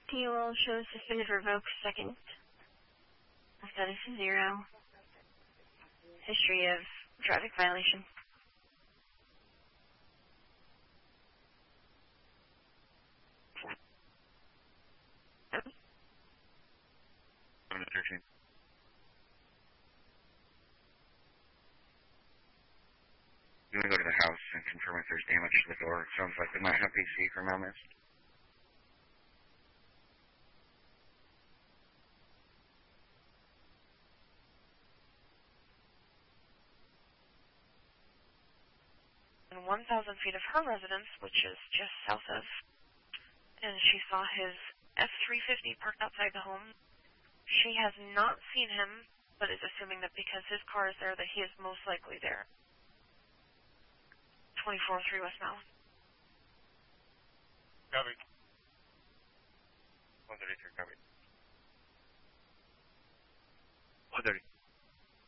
Fuel shows suspended revoked second. Status is 0. History of traffic violation. I'm 13. You want to go to the house and confirm if there's damage to the door. It sounds like they might have PC from Elmis. And 1,000 feet of her residence, which is just south of, and she saw his F-350 parked outside the home. She has not seen him, but is assuming that because his car is there, that he is most likely there. 24-3 West Mount. Copy. 133, copy. 130.